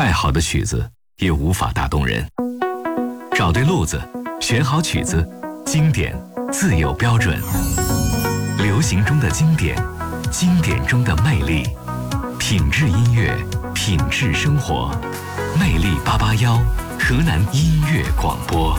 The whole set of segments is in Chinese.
再好的曲子也无法打动人。找对路子，选好曲子，经典自有标准。流行中的经典，经典中的魅力，品质音乐，品质生活。魅力881，河南音乐广播。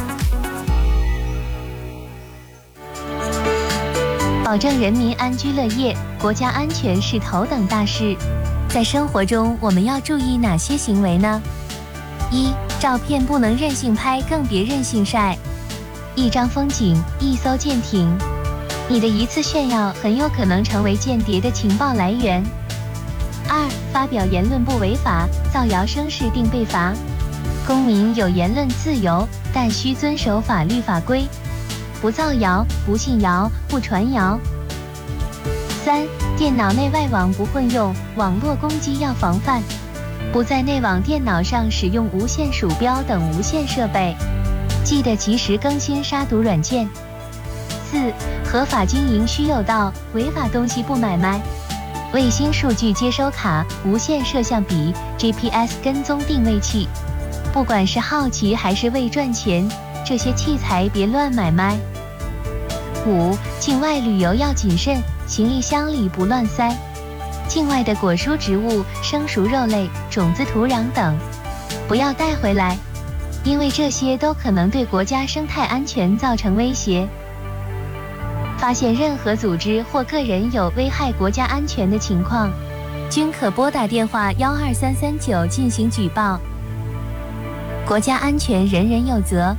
保证人民安居乐业，国家安全是头等大事。在生活中，我们要注意哪些行为呢？一、照片不能任性拍，更别任性晒。一张风景，一艘舰艇，你的一次炫耀很有可能成为间谍的情报来源。二、发表言论不违法，造谣生事定被罚。公民有言论自由，但需遵守法律法规，不造谣，不信谣，不传谣。三、电脑内外网不混用，网络攻击要防范，不在内网电脑上使用无线鼠标等无线设备，记得及时更新杀毒软件。四、合法经营需有道，违法东西不买卖。卫星数据接收卡、无线摄像笔、GPS 跟踪定位器，不管是好奇还是为赚钱，这些器材别乱买卖。五、境外旅游要谨慎，行李箱里不乱塞。境外的果蔬植物、生熟肉类、种子、土壤等，不要带回来，因为这些都可能对国家生态安全造成威胁。发现任何组织或个人有危害国家安全的情况，均可拨打电话12339进行举报。国家安全人人有责。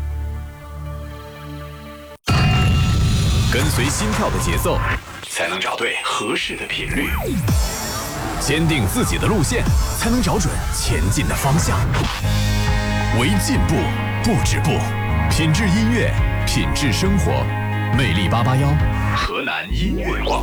跟随心跳的节奏， 才能找对合适的频率。 坚定自己的路线，才能找准前进的方向。为进步不止步，品质音乐，品质生活。魅力881， 河南音乐广